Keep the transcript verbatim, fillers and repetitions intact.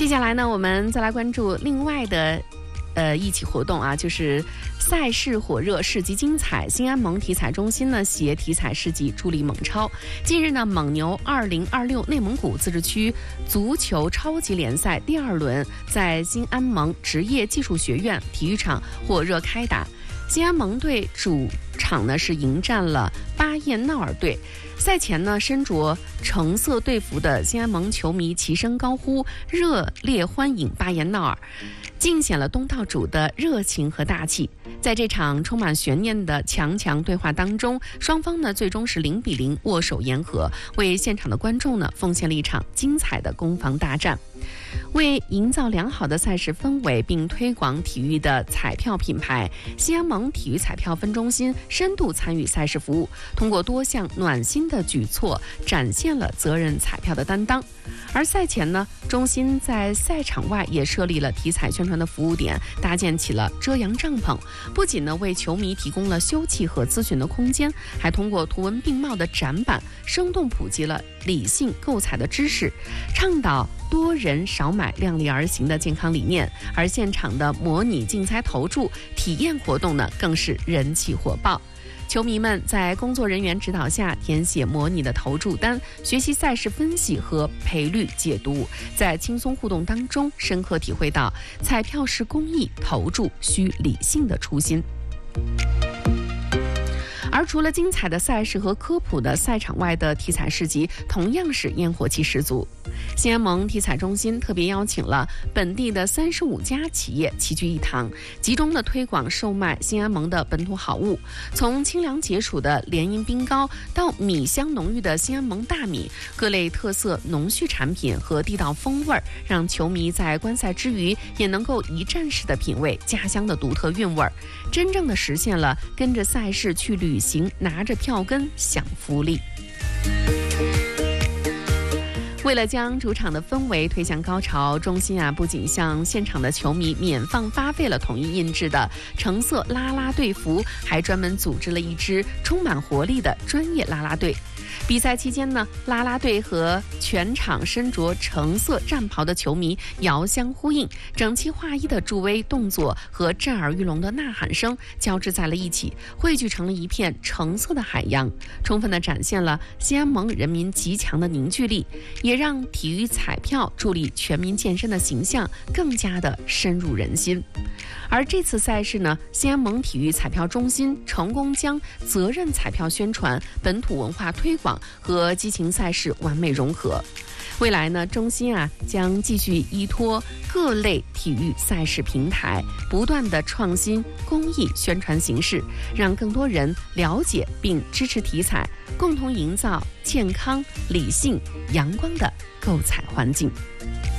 接下来呢，我们再来关注另外的呃一起活动啊，就是赛事火热，市集精彩。新安盟体彩中心呢携体彩市集助力猛超。近日呢，蒙牛二零二六内蒙古自治区足球超级联赛第二轮在新安盟职业技术学院体育场火热开打。新安盟队主场呢是迎战了巴彦淖尔队。赛前呢，身着橙色队服的新安盟球迷齐声高呼，热烈欢迎巴彦淖尔，尽显了东道主的热情和大气。在这场充满悬念的强强对话当中，双方呢最终是零比零握手言和，为现场的观众呢奉献了一场精彩的攻防大战。为营造良好的赛事氛围并推广体育的彩票品牌，新安盟体育彩票分中心深度参与赛事服务，通过多项暖心的举措展现了责任彩票的担当。而赛前呢，中心在赛场外也设立了体彩宣传的服务点，搭建起了遮阳帐篷，不仅呢为球迷提供了休憩和咨询的空间，还通过图文并茂的展板，生动普及了理性购彩的知识，倡导多人少买量力而行的健康理念。而现场的模拟竞猜投注体验活动呢，更是人气火爆。球迷们在工作人员指导下填写模拟的投注单，学习赛事分析和赔率解读，在轻松互动当中深刻体会到彩票是公益，投注需理性的初心。而除了精彩的赛事和科普的赛场外的体彩市集，同样是烟火气十足。新安盟体彩中心特别邀请了本地的三十五家企业齐聚一堂，集中的推广售卖新安盟的本土好物，从清凉解暑的联营冰糕到米香浓郁的新安盟大米，各类特色农畜产品和地道风味，让球迷在观赛之余也能够一站式的品味家乡的独特韵味，真正的实现了跟着赛事去旅行，拿着票根享福利。为了将主场的氛围推向高潮，中心啊不仅向现场的球迷免放发费了统一印制的橙色啦啦队服，还专门组织了一支充满活力的专业啦啦队。比赛期间呢，啦啦队和全场身着橙色战袍的球迷遥相呼应，整齐划一的助威动作和震耳欲聋的呐喊声交织在了一起，汇聚成了一片橙色的海洋，充分地展现了新安盟人民极强的凝聚力，也让体育彩票助力全民健身的形象更加的深入人心。而这次赛事呢，新安盟体育彩票中心成功将责任彩票宣传、本土文化推广和激情赛事完美融合。未来呢，中心啊将继续依托各类体育赛事平台，不断的创新公益宣传形式，让更多人了解并支持体彩，共同营造健康、理性、阳光的购彩环境。